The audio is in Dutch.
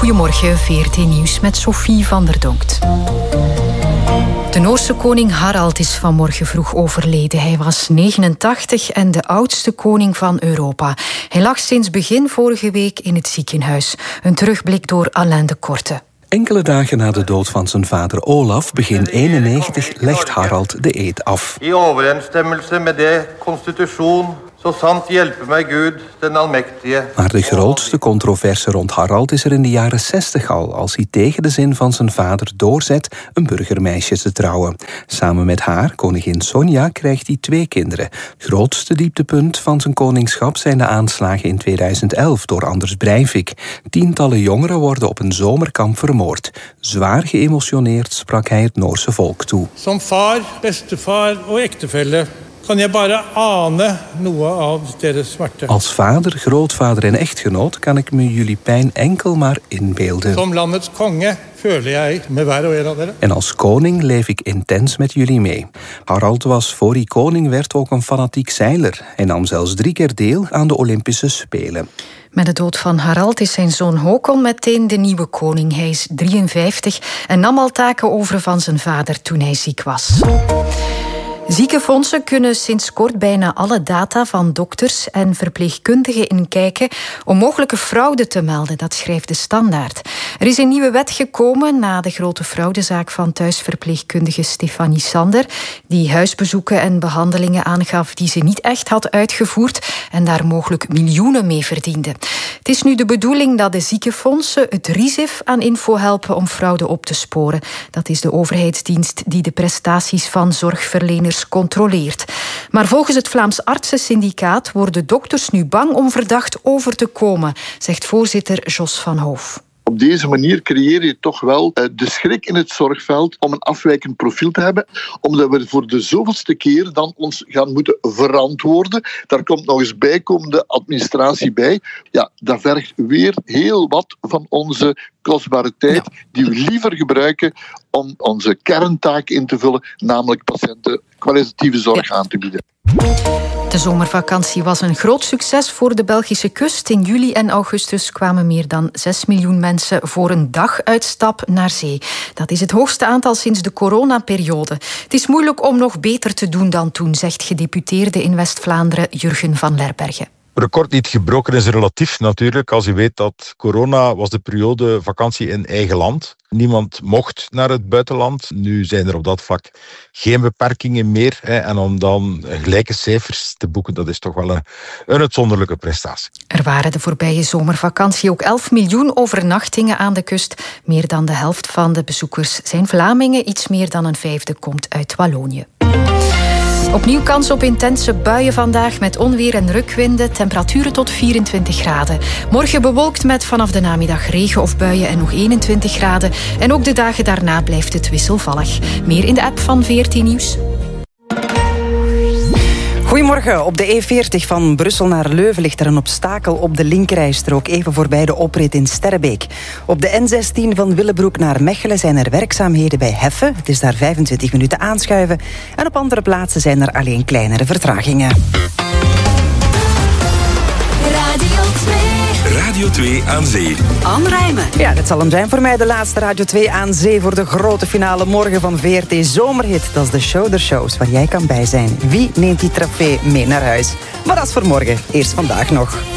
Goedemorgen, VRT Nieuws met Sophie van der Donkt. De Noorse koning Harald is vanmorgen vroeg overleden. Hij was 89 en de oudste koning van Europa. Hij lag sinds begin vorige week in het ziekenhuis. Een terugblik door Alain de Korte. Enkele dagen na de dood van zijn vader Olaf, begin 91, legt Harald de eed af. In overeenstemmelse met de constitutie, zo sant helpe mij Gud, den almektige. Maar de grootste controverse rond Harald is er in de jaren 60 al, als hij tegen de zin van zijn vader doorzet een burgermeisje te trouwen. Samen met haar, koningin Sonja, krijgt hij 2 kinderen. Het grootste dieptepunt van zijn koningschap zijn de aanslagen in 2011 door Anders Breivik. Tientallen jongeren worden op een zomerkamp vermoord. Zwaar geëmotioneerd sprak hij het Noorse volk toe. Som far, bestefar en echtefelle kan je bare ane noe av deres smerte. Als vader, grootvader en echtgenoot kan ik me jullie pijn enkel maar inbeelden. Som landets konge føler jeg med hver og en av dere. En als koning leef ik intens met jullie mee. Harald was, voor hij koning werd, ook een fanatiek zeiler. Hij nam zelfs 3 keer deel aan de Olympische Spelen. Met de dood van Harald is zijn zoon Håkon meteen de nieuwe koning. Hij is 53 en nam al taken over van zijn vader toen hij ziek was. Ziekenfondsen kunnen sinds kort bijna alle data van dokters en verpleegkundigen inkijken om mogelijke fraude te melden, dat schrijft de Standaard. Er is een nieuwe wet gekomen na de grote fraudezaak van thuisverpleegkundige Stefanie Sander, die huisbezoeken en behandelingen aangaf die ze niet echt had uitgevoerd en daar mogelijk miljoenen mee verdiende. Het is nu de bedoeling dat de ziekenfondsen het RISIF aan info helpen om fraude op te sporen. Dat is de overheidsdienst die de prestaties van zorgverleners controleert. Maar volgens het Vlaams Artsensyndicaat worden dokters nu bang om verdacht over te komen, zegt voorzitter Jos van Hoof. Op deze manier creëer je toch wel de schrik in het zorgveld om een afwijkend profiel te hebben, omdat we voor de zoveelste keer dan ons gaan moeten verantwoorden. Daar komt nog eens bijkomende administratie bij. Ja, dat vergt weer heel wat van onze kostbare tijd, die we liever gebruiken om onze kerntaak in te vullen, namelijk patiënten kwalitatieve zorg aan te bieden. De zomervakantie was een groot succes voor de Belgische kust. In juli en augustus kwamen meer dan 6 miljoen mensen voor een daguitstap naar zee. Dat is het hoogste aantal sinds de coronaperiode. Het is moeilijk om nog beter te doen dan toen, zegt gedeputeerde in West-Vlaanderen Jurgen van Lerbergen. Record niet gebroken is relatief natuurlijk. Als u weet dat corona was de periode vakantie in eigen land. Niemand mocht naar het buitenland. Nu zijn er op dat vlak geen beperkingen meer. En om dan gelijke cijfers te boeken, dat is toch wel een uitzonderlijke prestatie. Er waren de voorbije zomervakantie ook 11 miljoen overnachtingen aan de kust. Meer dan de helft van de bezoekers zijn Vlamingen. Iets meer dan een vijfde komt uit Wallonië. Opnieuw kans op intense buien vandaag met onweer en rukwinden. Temperaturen tot 24 graden. Morgen bewolkt met vanaf de namiddag regen of buien en nog 21 graden. En ook de dagen daarna blijft het wisselvallig. Meer in de app van VRT Nieuws. Goedemorgen. Op de E40 van Brussel naar Leuven ligt er een obstakel op de linkerrijstrook, even voorbij de oprit in Sterrebeek. Op de N16 van Willebroek naar Mechelen zijn er werkzaamheden bij Heffen. Het is daar 25 minuten aanschuiven. En op andere plaatsen zijn er alleen kleinere vertragingen. Radio 2 aan zee. Anne Rijmen. Ja, dat zal hem zijn voor mij, de laatste Radio 2 aan zee voor de grote finale morgen van VRT Zomerhit. Dat is de show der shows waar jij kan bij zijn. Wie neemt die trofee mee naar huis? Maar dat is voor morgen. Eerst vandaag nog.